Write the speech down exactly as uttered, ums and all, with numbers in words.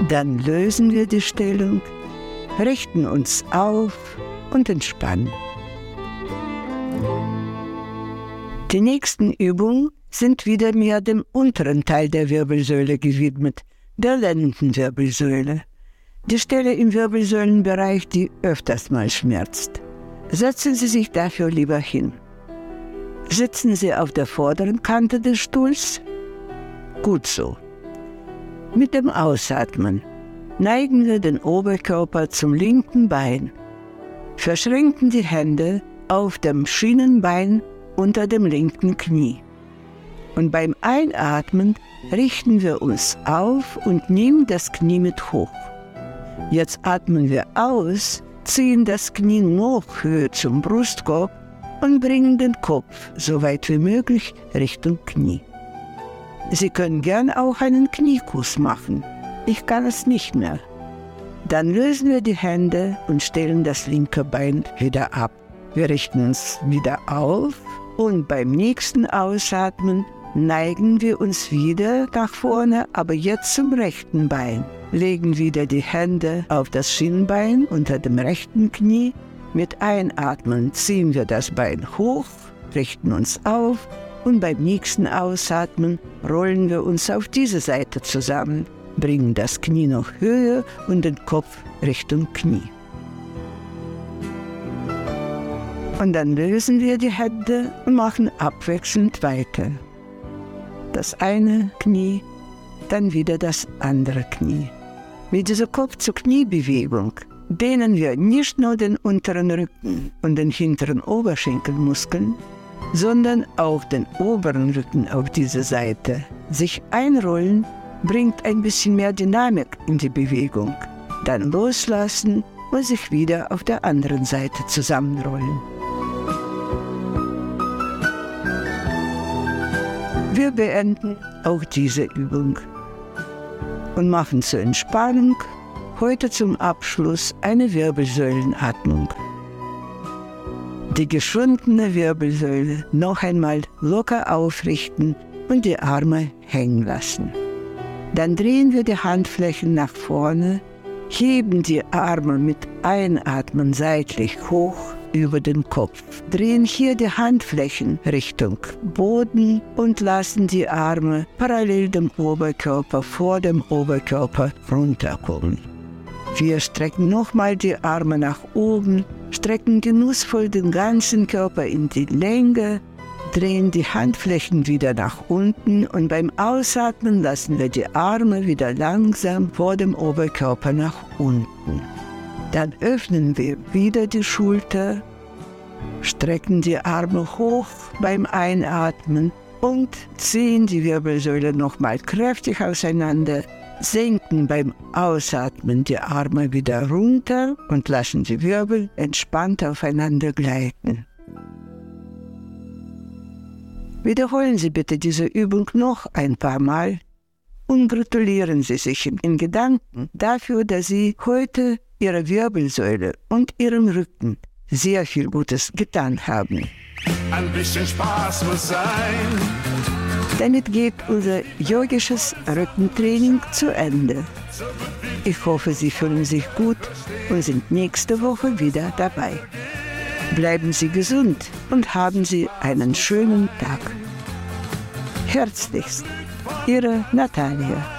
Dann lösen wir die Stellung, richten uns auf und entspannen. Die nächsten Übungen sind wieder mehr dem unteren Teil der Wirbelsäule gewidmet, der Lendenwirbelsäule. Die Stelle im Wirbelsäulenbereich, die öfters mal schmerzt. Setzen Sie sich dafür lieber hin. Sitzen Sie auf der vorderen Kante des Stuhls? Gut so. Mit dem Ausatmen neigen wir den Oberkörper zum linken Bein, verschränken die Hände auf dem Schienenbein unter dem linken Knie. Und beim Einatmen richten wir uns auf und nehmen das Knie mit hoch. Jetzt atmen wir aus, ziehen das Knie noch höher zum Brustkorb und bringen den Kopf so weit wie möglich Richtung Knie. Sie können gern auch einen Kniekuss machen. Ich kann es nicht mehr. Dann lösen wir die Hände und stellen das linke Bein wieder ab. Wir richten uns wieder auf und beim nächsten Ausatmen neigen wir uns wieder nach vorne, aber jetzt zum rechten Bein. Legen wieder die Hände auf das Schienbein unter dem rechten Knie. Mit Einatmen ziehen wir das Bein hoch, richten uns auf und beim nächsten Ausatmen rollen wir uns auf diese Seite zusammen, bringen das Knie noch höher und den Kopf Richtung Knie. Und dann lösen wir die Hände und machen abwechselnd weiter. Das eine Knie, dann wieder das andere Knie. Mit dieser Kopf-zu-Knie-Bewegung dehnen wir nicht nur den unteren Rücken und den hinteren Oberschenkelmuskeln, sondern auch den oberen Rücken auf diese Seite. Sich einrollen bringt ein bisschen mehr Dynamik in die Bewegung. Dann loslassen und sich wieder auf der anderen Seite zusammenrollen. Wir beenden auch diese Übung und machen zur Entspannung heute zum Abschluss eine Wirbelsäulenatmung. Die geschwundene Wirbelsäule noch einmal locker aufrichten und die Arme hängen lassen. Dann drehen wir die Handflächen nach vorne, heben die Arme mit Einatmen seitlich hoch über den Kopf, drehen hier die Handflächen Richtung Boden und lassen die Arme parallel dem Oberkörper vor dem Oberkörper runterkommen. Wir strecken nochmal die Arme nach oben, strecken genussvoll den ganzen Körper in die Länge, drehen die Handflächen wieder nach unten und beim Ausatmen lassen wir die Arme wieder langsam vor dem Oberkörper nach unten. Dann öffnen wir wieder die Schulter, strecken die Arme hoch beim Einatmen und ziehen die Wirbelsäule nochmal kräftig auseinander, senken beim Ausatmen die Arme wieder runter und lassen die Wirbel entspannt aufeinander gleiten. Wiederholen Sie bitte diese Übung noch ein paar Mal und gratulieren Sie sich in Gedanken dafür, dass Sie heute Ihrer Wirbelsäule und Ihrem Rücken sehr viel Gutes getan haben. Ein bisschen Spaß muss sein. Damit geht unser yogisches Rückentraining zu Ende. Ich hoffe, Sie fühlen sich gut und sind nächste Woche wieder dabei. Bleiben Sie gesund und haben Sie einen schönen Tag. Herzlichst, Ihre Natalia.